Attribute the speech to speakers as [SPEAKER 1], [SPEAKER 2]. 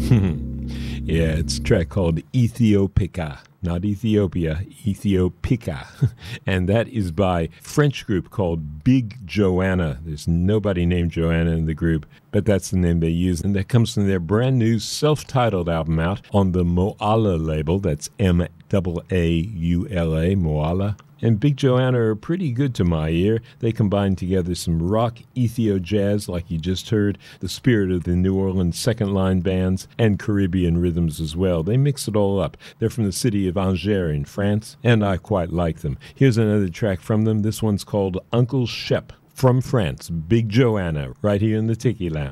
[SPEAKER 1] Yeah, it's a track called Ethiopica. Not Ethiopia, Ethiopica. And that is by French group called Big Joanna. There's nobody named Joanna in the group, but that's the name they use. And that comes from their brand new self-titled album out on the Moala label. That's Maala, Moala. And Big Joanna are pretty good to my ear. They combine together some rock, Ethio jazz, like you just heard, the spirit of the New Orleans second-line bands, and Caribbean rhythms as well. They mix it all up. They're from the city of Angers in France, and I quite like them. Here's another track from them. This one's called Uncle Shep from France. Big Joanna, right here in the Tiki Lounge.